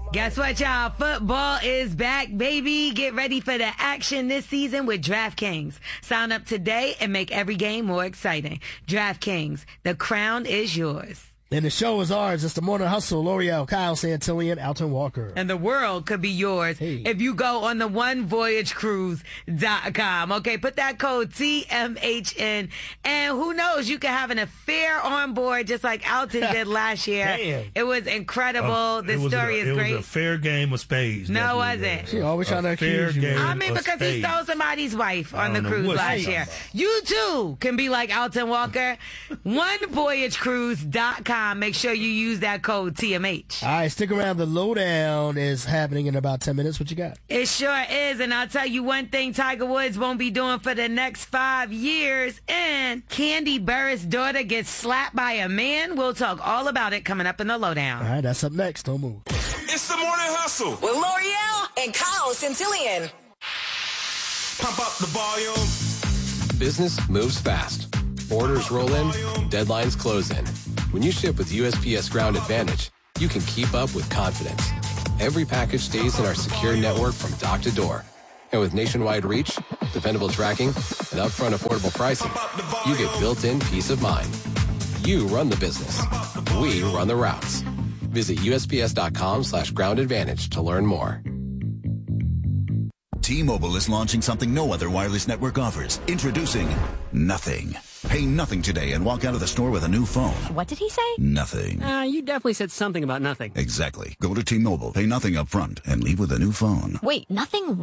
Guess what, y'all? Football is back, baby. Get ready for the action this season with DraftKings. Sign up today and make every game more exciting. DraftKings, the crown is yours. And the show is ours. It's the Morning Hustle. L'Oreal, Kyle Santillian, Alton Walker. And the world could be yours if you go on the onevoyagecruise.com. Okay, put that code TMHN. And who knows, you could have an affair on board just like Alton did last year. Damn. It was incredible. The story is great. It was a fair game of spades. No, was it? She always trying to accuse you. I mean, because he stole somebody's wife on the cruise last year. You too can be like Alton Walker. onevoyagecruise.com. Make sure you use that code TMH. All right, stick around. The lowdown is happening in about 10 minutes. What you got? It sure is. And I'll tell you one thing Tiger Woods won't be doing for the next 5 years. And Candy Burris' daughter gets slapped by a man. We'll talk all about it coming up in the lowdown. All right, that's up next. Don't move. It's the Morning Hustle with L'Oreal and Kyle Santillian. Pump up the volume. Business moves fast. Orders roll in, deadlines close in. When you ship with USPS Ground Advantage, you can keep up with confidence. Every package stays in our secure network from dock to door. And with nationwide reach, dependable tracking, and upfront affordable pricing, you get built-in peace of mind. You run the business. We run the routes. Visit USPS.com/Ground Advantage to learn more. T-Mobile is launching something no other wireless network offers. Introducing Nothing. Pay nothing today and walk out of the store with a new phone. What did he say? Nothing. You definitely said something about nothing. Exactly. Go to T-Mobile, pay nothing up front, and leave with a new phone. Wait, nothing